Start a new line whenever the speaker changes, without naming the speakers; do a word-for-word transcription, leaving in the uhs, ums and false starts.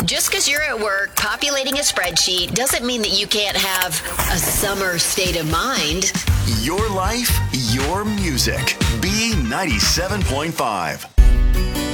Just because you're at work populating a spreadsheet doesn't mean that you can't have a summer state of mind.
Your life, your music. B ninety-seven point five.